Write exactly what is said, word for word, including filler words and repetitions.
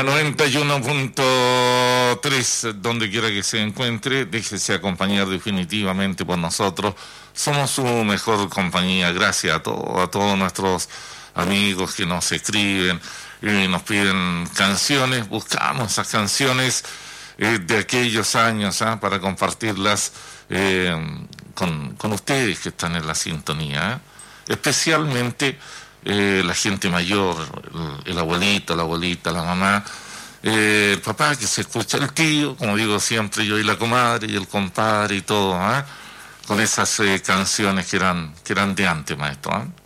la noventa y uno punto tres, donde quiera que se encuentre, déjese acompañar definitivamente por nosotros. Somos su mejor compañía. Gracias a, todo, a todos nuestros amigos que nos escriben y nos piden canciones. Buscamos esas canciones eh, de aquellos años ¿eh? para compartirlas eh, con, con ustedes que están en la sintonía. ¿eh? Especialmente eh, la gente mayor, el, el abuelito, la abuelita, la mamá, eh, el papá que se escucha, el tío, como digo siempre yo, y la comadre y el compadre y todo, ¿eh? con esas eh, canciones que eran, que eran de antes, maestro. ¿eh?